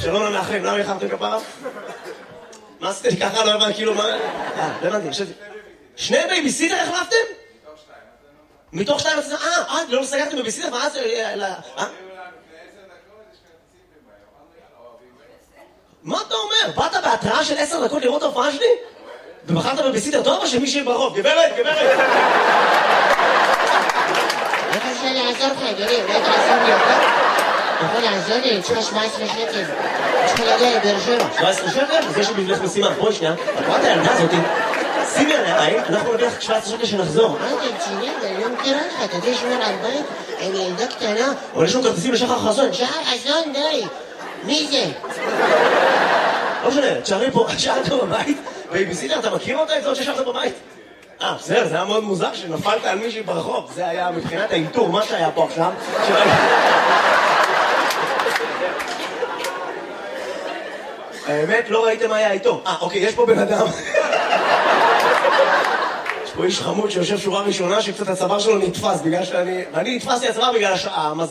שלום למאחרים, למה יחרתם כפרה? מה עשיתם לי ככה? לא הבנתי, כאילו מה... לא הבנתי, חשבתי. שני בייביסיטר החלפתם? מתוך שתיים? לא סגרתם בייביסיטר? מה זה... מה אתה אומר? באת בהתראה של 10 דקות לראות ההופעה שלי? ובחרת בבייביסיטר טוב או שמישהי ברחוב? גברת! איך אפשר לעזור לך, אדוני? אולי תעזור לי יותר? אתה יכול לעזור לי? אני צריכה 17 שקל. צריכה להגיע לבאר שבע. 17 שקל? אז יש לי בשבילך משימה. בואי שנייה. את רואה את הילדה הזאתי? שימי עליה עין, אנחנו נביא לך 17 שקל שנחזור. מה אתה רציני? אני לא מכירה לך. אתה יודע שמור על בית? אני ילדה קטנה. אבל יש לנו כרטיסים לשחר חסון. שחר חסון, די. מי זה? לא משנה, תשארי פה, שאלת בבית, בייביסיטר, אתה מכיר אותה? את זאת ששארת בבית? בסדר, זה היה מאוד מוזר שנפלת על מישהי ברחוב. זה היה מבחינת האינטור, מה שהיה פה עכשיו. האמת, לא ראיתם מה היה איתו. אוקיי, יש פה בן אדם. יש פה איש חמוד שיושב שורה ראשונה, שקצת הצוואר שלו נתפס, בגלל שאני... ואני נתפסתי הצוואר בגלל המזל.